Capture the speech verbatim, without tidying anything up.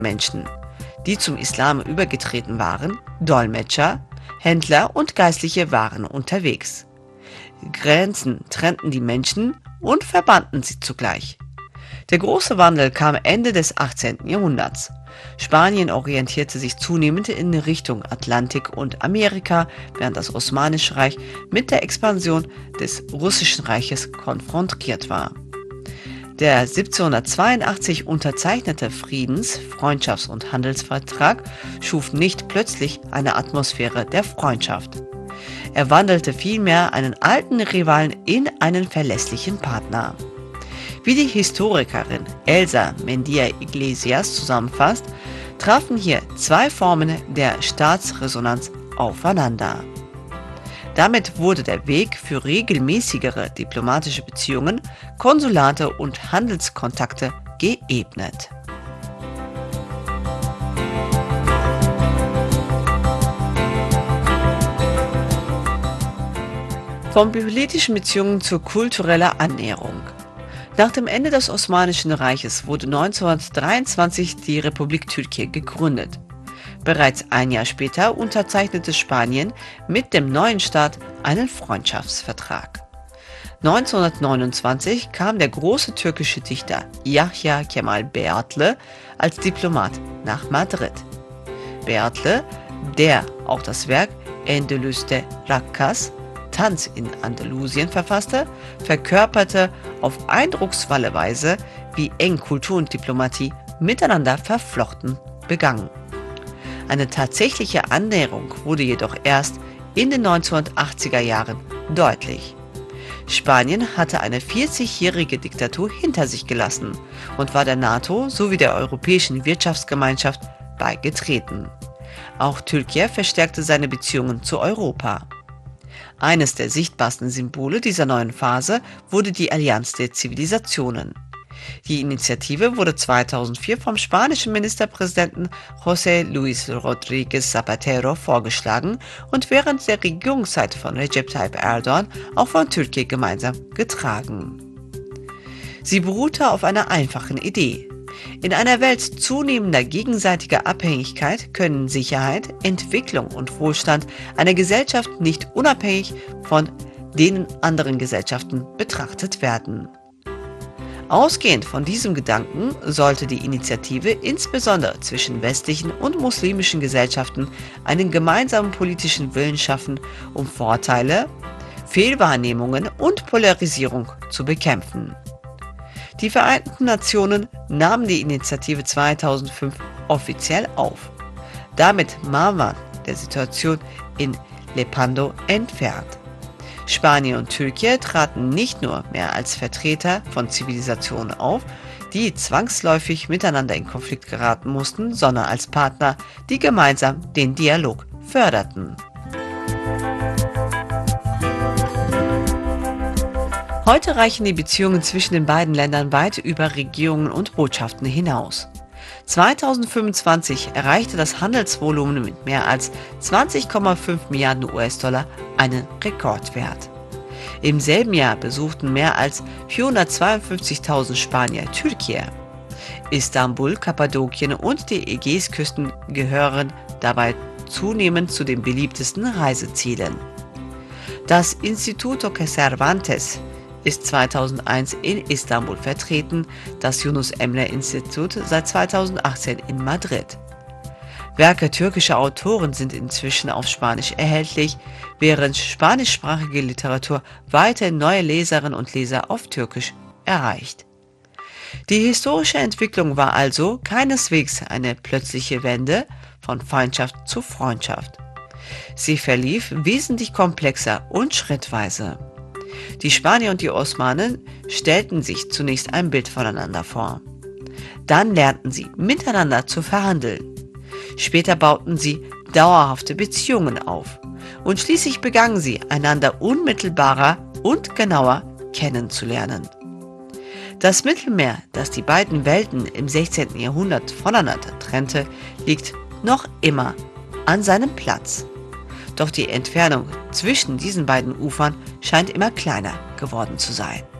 Menschen, die zum Islam übergetreten waren, Dolmetscher, Händler und Geistliche waren unterwegs. Grenzen trennten die Menschen und verbanden sie zugleich. Der große Wandel kam Ende des achtzehnten Jahrhunderts. Spanien orientierte sich zunehmend in Richtung Atlantik und Amerika, während das Osmanische Reich mit der Expansion des Russischen Reiches konfrontiert war. Der siebzehnhundertzweiundachtzig unterzeichnete Friedens-, Freundschafts- und Handelsvertrag schuf nicht plötzlich eine Atmosphäre der Freundschaft. Er wandelte vielmehr einen alten Rivalen in einen verlässlichen Partner. Wie die Historikerin Elsa Mendia Iglesias zusammenfasst, trafen hier zwei Formen der Staatsresonanz aufeinander. Damit wurde der Weg für regelmäßigere diplomatische Beziehungen, Konsulate und Handelskontakte geebnet. Von politischen Beziehungen zur kulturellen Annäherung. Nach dem Ende des Osmanischen Reiches wurde neunzehnhundertdreiundzwanzig die Republik Türkei gegründet. Bereits ein Jahr später unterzeichnete Spanien mit dem neuen Staat einen Freundschaftsvertrag. neunzehnhundertneunundzwanzig kam der große türkische Dichter Yahya Kemal Beyatlı als Diplomat nach Madrid. Beyatlı, der auch das Werk Endülüs'te Rakkas, Tanz in Andalusien verfasste, verkörperte auf eindrucksvolle Weise, wie eng Kultur und Diplomatie miteinander verflochten begangen. Eine tatsächliche Annäherung wurde jedoch erst in den neunzehnhundertachtziger Jahren deutlich. Spanien hatte eine vierzigjährige Diktatur hinter sich gelassen und war der NATO sowie der Europäischen Wirtschaftsgemeinschaft beigetreten. Auch Türkei verstärkte seine Beziehungen zu Europa. Eines der sichtbarsten Symbole dieser neuen Phase wurde die Allianz der Zivilisationen. Die Initiative wurde zweitausendvier vom spanischen Ministerpräsidenten José Luis Rodríguez Zapatero vorgeschlagen und während der Regierungszeit von Recep Tayyip Erdoğan auch von Türkei gemeinsam getragen. Sie beruhte auf einer einfachen Idee. In einer Welt zunehmender gegenseitiger Abhängigkeit können Sicherheit, Entwicklung und Wohlstand einer Gesellschaft nicht unabhängig von den anderen Gesellschaften betrachtet werden. Ausgehend von diesem Gedanken sollte die Initiative insbesondere zwischen westlichen und muslimischen Gesellschaften einen gemeinsamen politischen Willen schaffen, um Vorteile, Fehlwahrnehmungen und Polarisierung zu bekämpfen. Die Vereinten Nationen nahmen die Initiative zweitausendfünf offiziell auf. Damit war man der Situation in Lepanto entfernt. Spanien und Türkei traten nicht nur mehr als Vertreter von Zivilisationen auf, die zwangsläufig miteinander in Konflikt geraten mussten, sondern als Partner, die gemeinsam den Dialog förderten. Heute reichen die Beziehungen zwischen den beiden Ländern weit über Regierungen und Botschaften hinaus. zweitausendfünfundzwanzig erreichte das Handelsvolumen mit mehr als zwanzig Komma fünf Milliarden U S-Dollar einen Rekordwert. Im selben Jahr besuchten mehr als vierhundertzweiundfünfzigtausend Spanier Türkei. Istanbul, Kappadokien und die Ägäisküsten gehören dabei zunehmend zu den beliebtesten Reisezielen. Das Instituto Cervantes ist zweitausendeins in Istanbul vertreten, das Yunus Emre Institut seit zweitausendachtzehn in Madrid. Werke türkischer Autoren sind inzwischen auf Spanisch erhältlich, während spanischsprachige Literatur weiterhin neue Leserinnen und Leser auf Türkisch erreicht. Die historische Entwicklung war also keineswegs eine plötzliche Wende von Feindschaft zu Freundschaft. Sie verlief wesentlich komplexer und schrittweise. Die Spanier und die Osmanen stellten sich zunächst ein Bild voneinander vor. Dann lernten sie, miteinander zu verhandeln. Später bauten sie dauerhafte Beziehungen auf. Und schließlich begannen sie, einander unmittelbarer und genauer kennenzulernen. Das Mittelmeer, das die beiden Welten im sechzehnten Jahrhundert voneinander trennte, liegt noch immer an seinem Platz. Doch die Entfernung zwischen diesen beiden Ufern scheint immer kleiner geworden zu sein.